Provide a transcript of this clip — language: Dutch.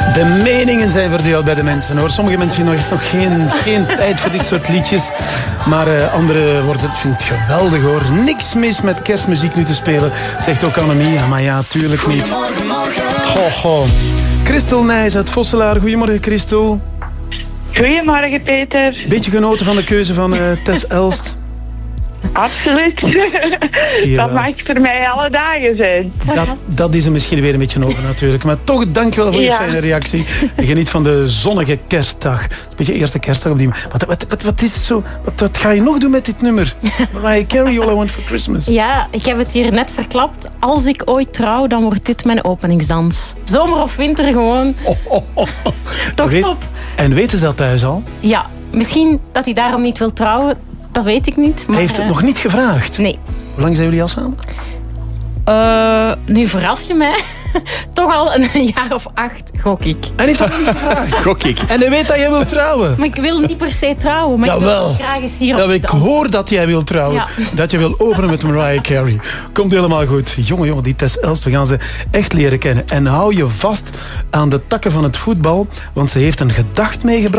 De meningen zijn verdeeld bij de mensen, hoor. Sommige mensen vinden nog geen tijd voor dit soort liedjes. Maar anderen vinden het geweldig, hoor. Niks mis met kerstmuziek nu te spelen, zegt ook Annemie. Ja, maar ja, tuurlijk niet. Ho. Christel Nijs uit Vosselaar. Goedemorgen, Christel. Goedemorgen, Peter. Beetje genoten van de keuze van Tess Elst? Absoluut. Dat mag voor mij alle dagen zijn. Dat is er misschien weer een beetje over natuurlijk. Maar toch, dankjewel voor je fijne reactie. En geniet van de zonnige kerstdag. Het is een beetje eerste kerstdag op die manier. Wat is het zo? Wat ga je nog doen met dit nummer? Mariah Carey, All I Want for Christmas. Ja, ik heb het hier net verklapt. Als ik ooit trouw, dan wordt dit mijn openingsdans. Zomer of winter gewoon. Toch top. En weten ze dat thuis al? Ja, misschien dat hij daarom niet wil trouwen. Dat weet ik niet. Maar, hij heeft het nog niet gevraagd? Nee. Hoe lang zijn jullie al samen? Nu verras je mij. Toch al een jaar of 8, gok ik. En heeft dat niet gevraagd? Gok ik. En hij weet dat jij wilt trouwen? Maar ik wil niet per se trouwen. Maar ik wil graag eens hier op ik hoor dat jij wilt trouwen. Ja. Dat je wil openen met Mariah Carey. Komt helemaal goed. Jongen, die Tess Elst, we gaan ze echt leren kennen. En hou je vast aan de takken van het voetbal, want ze heeft een gedacht meegebracht.